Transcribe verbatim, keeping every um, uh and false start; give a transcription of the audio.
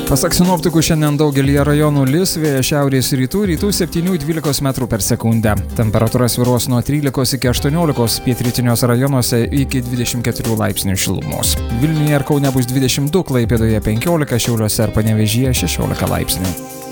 Pasak sinoptikų, šiandien daugelyje rajonų lis, vėjas šiaurės rytų, rytų septynių dvylikos metrų per sekundę. Temperatūra svyruos nuo trylikos iki aštuoniolikos, pietrytiniuose rajonuose iki dvidešimt keturių laipsnių šilumos. Vilniuje ir Kaune bus dvidešimt du, Klaipėdoje penkiolika, Šiauliuose ir Panevėžyje šešiolika laipsnių.